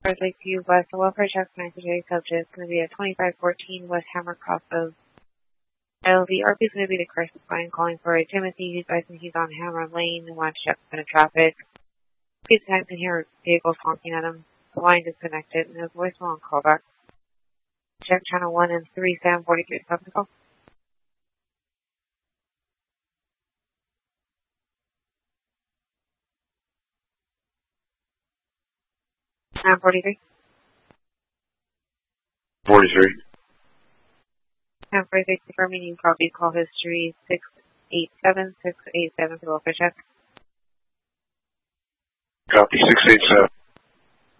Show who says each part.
Speaker 1: First Lakeview West, the welfare check 9 subject is going to be at 2514 West Hammer Cross of LV. RP is going to be the crisis line calling for a Timothy who's advising he's on Hammer Lane and wants to check in traffic. Please can hear vehicles honking at him. The line disconnected and his voicemail on callback. Check channel 1 and 3, Sam 43 call. Sam 43.
Speaker 2: 43.
Speaker 1: Sam 43 confirming you copy call history 687 for the welfare check.
Speaker 2: Copy 687.